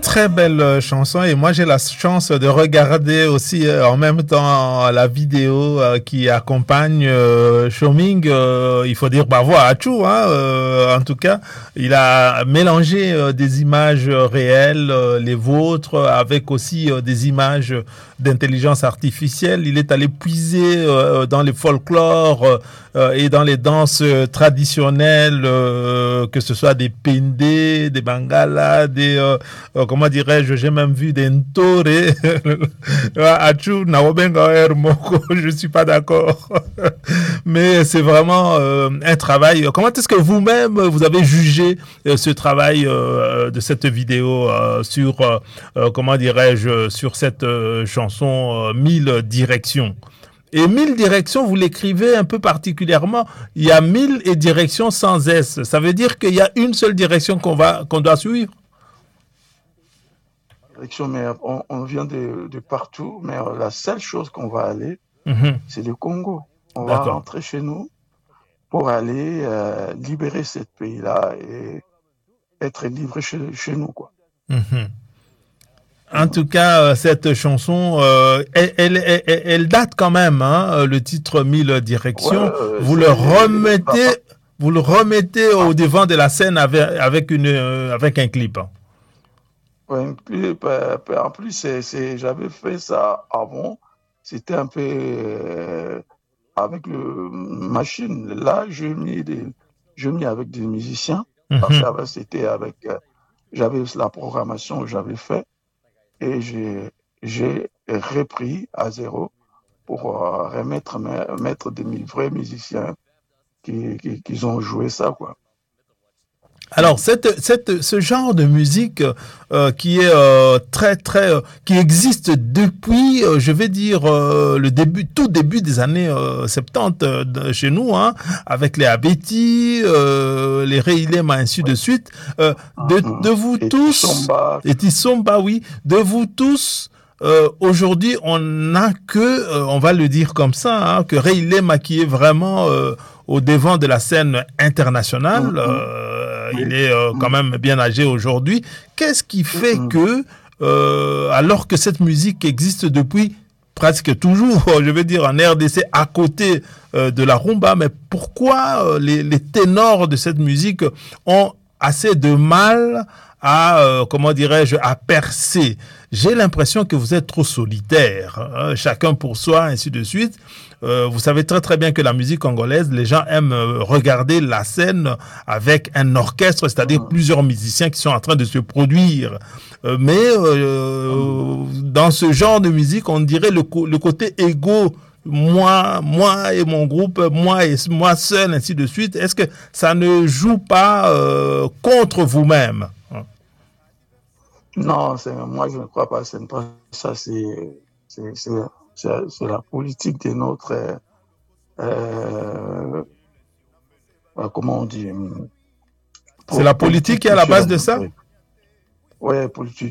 très belle chanson et moi j'ai la chance de regarder aussi en même temps la vidéo qui accompagne Choming. Il faut dire bravo à Achou, hein, en tout cas, il a mélangé des images réelles, les vôtres, avec aussi des images d'intelligence artificielle. Il est allé puiser dans les folklores et dans les danses traditionnelles, que ce soit des pendé, des bangalas, des comment dirais-je, j'ai même vu des ntore. Achou, naobenga moko, je suis pas d'accord. Mais c'est vraiment un travail. Comment est-ce que vous-même vous avez jugé ce travail de cette vidéo sur comment dirais-je, sur cette chanson Mille directions? Et Mille directions, vous l'écrivez un peu particulièrement. Il y a mille et directions sans S. Ça veut dire qu'il y a une seule direction qu'on doit suivre. Direction, mais on vient de partout, mais la seule chose qu'on va aller, Mhm. c'est le Congo. On va D'accord. rentrer chez nous pour aller libérer ce pays-là et être livré chez nous, quoi. Mhm. En Mhm. tout cas, cette chanson, elle date quand même, hein, le titre Mille Ouais, directions. Vous le c'est remettez, vous le remettez ah, au devant de la scène avec un clip. ouais, en plus, j'avais fait ça avant. C'était un peu avec le machine. Là, je mis avec des musiciens parce Mhm. que c'était avec, j'avais la programmation que j'avais fait et j'ai repris à zéro pour mettre des vrais musiciens qui ont joué ça, quoi. Alors, ce genre de musique qui est qui existe depuis, je vais dire, tout début des années 70 chez nous, hein, avec les Abeti, les Reilem, ainsi de suite, de vous Et tous, Tissomba, et Tissomba, oui, de vous tous, aujourd'hui, on n'a que, on va le dire comme ça, hein, que Reilem qui est vraiment au devant de la scène internationale. Il oui, est quand même bien âgé aujourd'hui. Qu'est-ce qui fait que, alors que cette musique existe depuis presque toujours, je veux dire en RDC, à côté de la rumba, mais pourquoi les ténors de cette musique ont assez de mal à, comment dirais-je, à percer? J'ai l'impression que vous êtes trop solitaire, hein, chacun pour soi, ainsi de suite. Vous savez très très bien que la musique congolaise, les gens aiment regarder la scène avec un orchestre, c'est-à-dire plusieurs musiciens qui sont en train de se produire. Dans ce genre de musique, on dirait le côté égo, moi et mon groupe, moi et moi seul, ainsi de suite. Est-ce que ça ne joue pas contre vous-même? non, moi je ne crois pas, c'est pas ça, c'est, c'est, c'est la politique de notre, euh, comment on dit, C'est la politique qui est à politique la base culturelle. de ça? Ouais, politique